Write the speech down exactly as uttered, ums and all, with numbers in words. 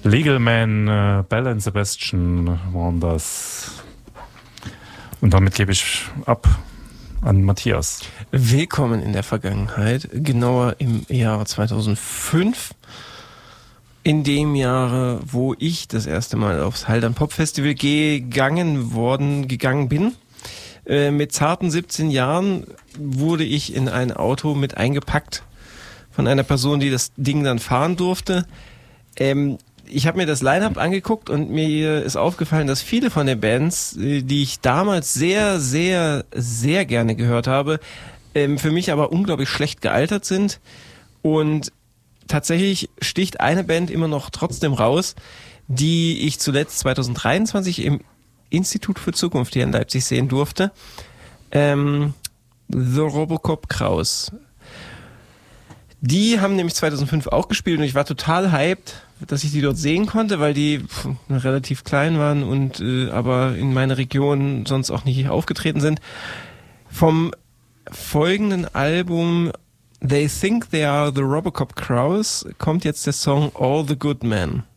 Legal Man, äh, Belle and Sebastian waren das. Und damit gebe ich ab an Matthias. Willkommen in der Vergangenheit, genauer im Jahr zweitausendfünf. In dem Jahre, wo ich das erste Mal aufs Haldern Pop Festival gegangen worden, gegangen bin. Äh, mit zarten siebzehn Jahren wurde ich in ein Auto mit eingepackt von einer Person, die das Ding dann fahren durfte. Ähm, ich habe mir das Line-Up angeguckt und mir ist aufgefallen, dass viele von den Bands, die ich damals sehr, sehr, sehr gerne gehört habe, ähm, für mich aber unglaublich schlecht gealtert sind. Und tatsächlich sticht eine Band immer noch trotzdem raus, die ich zuletzt zweitausenddreiundzwanzig im Institut für Zukunft hier in Leipzig sehen durfte. Ähm, The Robocop Kraus. Die haben nämlich zweitausendfünf auch gespielt und ich war total hyped, dass ich die dort sehen konnte, weil die pff, relativ klein waren und äh, aber in meiner Region sonst auch nicht aufgetreten sind. Vom folgenden Album They Think They Are the Robocop Kraus kommt jetzt der Song All the Good Men.